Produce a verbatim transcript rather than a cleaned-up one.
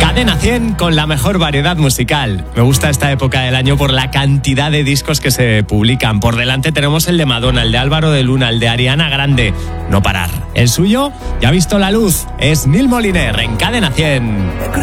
Cadena cien con la mejor variedad musical. Me gusta esta época del año por la cantidad de discos que se publican. Por delante tenemos el de Madonna, el de Álvaro de Luna, el de Ariana Grande. No parar. El suyo ya ha visto la luz. Es Neil Moliner en Cadena cien.